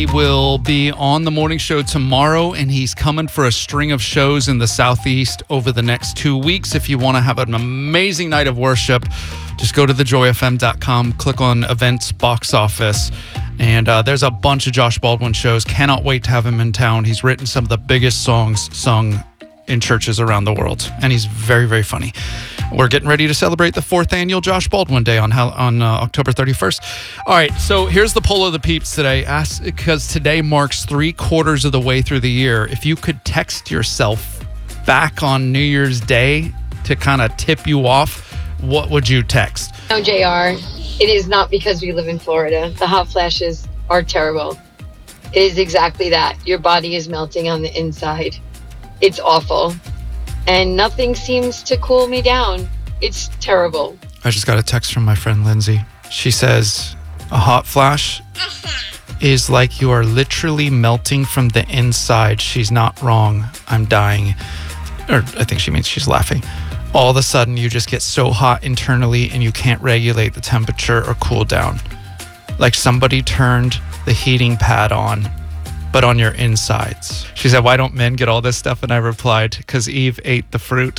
He will be on the morning show tomorrow, and he's coming for a string of shows in the Southeast over the next 2 weeks. If you want to have an amazing night of worship, just go to thejoyfm.com, click on events, box office, and there's a bunch of Josh Baldwin shows. Cannot wait to have him in town. He's written some of the biggest songs sung in churches around the world, and he's very, very funny. We're getting ready to celebrate the 4th annual Josh Baldwin Day on October 31st. All right, so here's the poll of the peeps today. Because today marks 3/4 of the way through the year. If you could text yourself back on New Year's Day to kind of tip you off, what would you text? No, JR, it is not because we live in Florida. The hot flashes are terrible. It is exactly that. Your body is melting on the inside. It's awful. And nothing seems to cool me down. It's terrible. I just got a text from my friend Lindsay. She says, a hot flash is like you are literally melting from the inside. She's not wrong. I'm dying. Or I think she means she's laughing. All of a sudden, you just get so hot internally and you can't regulate the temperature or cool down. Like somebody turned the heating pad on, but on your insides. She said, why don't men get all this stuff? And I replied, because Eve ate the fruit.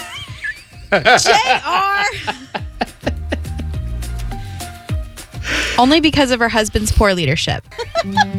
JR! Only because of her husband's poor leadership.